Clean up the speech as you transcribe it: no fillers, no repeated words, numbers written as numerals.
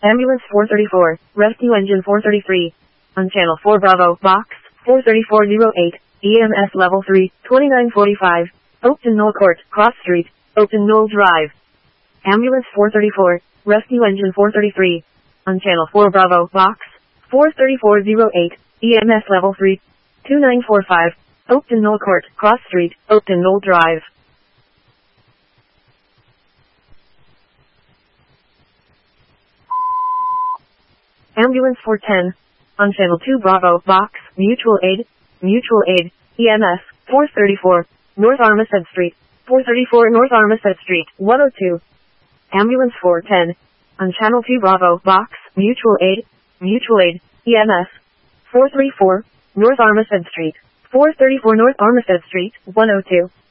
Ambulance 434, Rescue Engine 433. On Channel 4 Bravo, Box 43408, EMS Level 3, 2945, Oakton Knoll Court, Cross Street, Oakton Knoll Drive. Ambulance 434, Rescue Engine 433. On Channel 4 Bravo, Box 43408, EMS Level 3, 2945, Oakton Knoll Court, Cross Street, Oakton Knoll Drive. Ambulance 410. On Channel 2 Bravo, Box, Mutual Aid, EMS, 434, North Armistead Street, 434 North Armistead Street, 102. Ambulance 410. On Channel 2 Bravo, Box, Mutual Aid, EMS, 434, North Armistead Street, 434 North Armistead Street, 102.